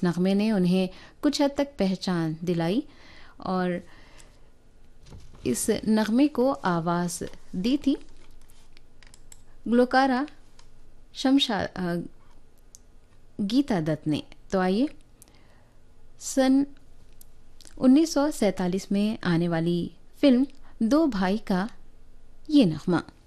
इस नगमे ने उन्हें कुछ हद तक पहचान दिलाई और इस नगमे को आवाज़ दी थी ग्लोकारा गीता दत्त ने। तो आइए सन 1947 में आने वाली फिल्म दो भाई का ये नगमा।